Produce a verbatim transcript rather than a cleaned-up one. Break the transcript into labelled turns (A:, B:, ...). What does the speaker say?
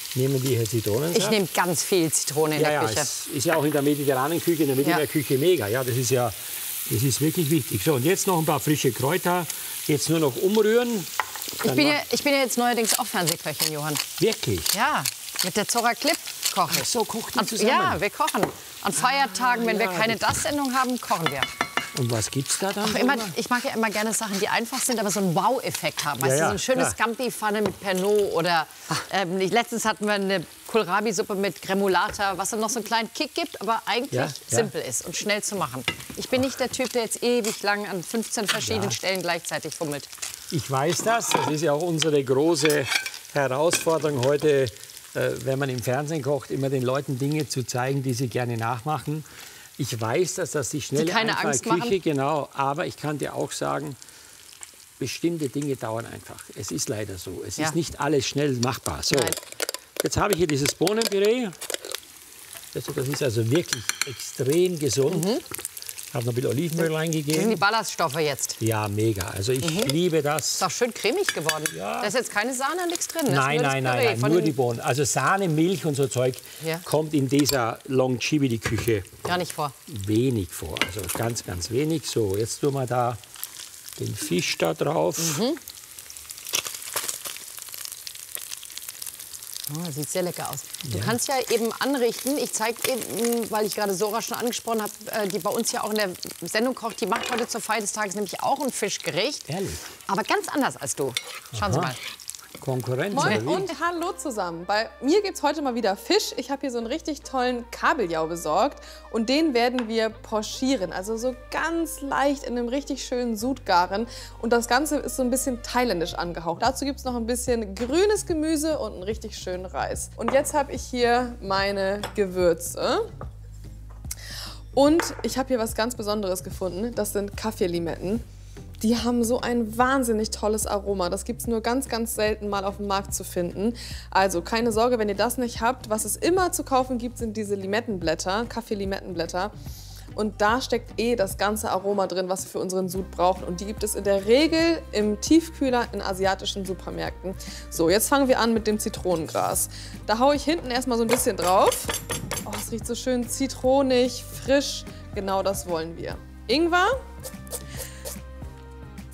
A: nehmen wir hier Zitronensaft.
B: Ich nehme ganz viel Zitrone in
A: ja,
B: der
A: ja,
B: Küche.
A: Es ist ja auch in der mediterranen Küche, in der Mittelmeerküche ja. mega. Ja, das ist ja, das ist wirklich wichtig. So, und jetzt noch ein paar frische Kräuter. Jetzt nur noch umrühren.
B: Ich bin, ja, ich bin ja jetzt neuerdings auch Fernsehköchin, Johann.
A: Wirklich?
B: Ja, mit der Zora Klipp koche ich.
A: Ach so, kocht ihr
B: An,
A: zusammen?
B: Ja, wir kochen. An Feiertagen,
A: ah,
B: wenn wir
A: ja,
B: keine Das-Sendung haben, kochen wir.
A: Und was gibt's da dann?
B: Ach, immer, ich mag ja immer gerne Sachen, die einfach sind, aber so einen Wow-Effekt haben. Weißt
A: ja,
B: du,
A: ja,
B: so ein schönes
A: klar.
B: Scampi-Pfanne mit Pernod oder ähm, letztens hatten wir eine Kohlrabi-Suppe mit Gremolata, was dann noch so einen kleinen Kick gibt, aber eigentlich
A: Ja, ja.
B: simpel ist und schnell zu machen. Ich bin nicht der Typ, der jetzt ewig lang an fünfzehn verschiedenen
A: Ja.
B: Stellen gleichzeitig fummelt.
A: Ich weiß das. Das ist ja auch unsere große Herausforderung heute, äh, wenn man im Fernsehen kocht, immer den Leuten Dinge zu zeigen, die sie gerne nachmachen. Ich weiß, dass das die schnelle
B: keine Angst
A: Küche,
B: machen.
A: genau. Aber ich kann dir auch sagen, bestimmte Dinge dauern einfach. Es ist leider so. Es
B: Ja.
A: ist nicht alles schnell machbar. So,
B: Nein.
A: jetzt habe ich hier dieses Bohnenpüree. Das ist also wirklich extrem gesund.
B: Mhm.
A: Ich habe noch ein bisschen Olivenöl
B: Das sind
A: reingegeben.
B: die Ballaststoffe jetzt.
A: Ja, mega. Also ich
B: Mhm.
A: liebe das.
B: Ist auch schön cremig geworden.
A: Ja.
B: Da ist jetzt keine Sahne, nichts drin. Das ist
A: Nein,
B: nur das
A: nein,
B: Püree
A: nein, nein,
B: von
A: nur
B: den-
A: die Bohnen. Also Sahne, Milch und so Zeug
B: Ja.
A: kommt in dieser Longevity-Küche
B: Gar nicht vor.
A: wenig vor. Also ganz, ganz wenig. So, jetzt tun wir da den Fisch da drauf.
B: Mhm. Oh, sieht sehr lecker aus. Du
A: Ja.
B: kannst ja eben anrichten. Ich zeige eben, weil ich gerade Sora schon angesprochen habe, äh, die bei uns ja auch in der Sendung kocht. Die macht heute zur Feier des Tages nämlich auch ein Fischgericht.
A: Ehrlich?
B: Aber ganz anders als du. Schauen Sie
A: Aha.
B: mal.
A: Konkurrenz.
C: Moin
A: oder wie?
C: und hallo zusammen. Bei mir gibt es heute mal wieder Fisch. Ich habe hier so einen richtig tollen Kabeljau besorgt und den werden wir pochieren. Also so ganz leicht in einem richtig schönen Sud garen. Und das Ganze ist so ein bisschen thailändisch angehaucht. Dazu gibt es noch ein bisschen grünes Gemüse und einen richtig schönen Reis. Und jetzt habe ich hier meine Gewürze. Und ich habe hier was ganz Besonderes gefunden. Das sind Kaffeelimetten. Die haben so ein wahnsinnig tolles Aroma. Das gibt es nur ganz, ganz selten mal auf dem Markt zu finden. Also keine Sorge, wenn ihr das nicht habt. Was es immer zu kaufen gibt, sind diese Limettenblätter, Kaffee-Limettenblätter. Und da steckt eh das ganze Aroma drin, was wir für unseren Sud brauchen. Und die gibt es in der Regel im Tiefkühler in asiatischen Supermärkten. So, jetzt fangen wir an mit dem Zitronengras. Da haue ich hinten erstmal so ein bisschen drauf. Oh, es riecht so schön zitronig, frisch. Genau das wollen wir. Ingwer.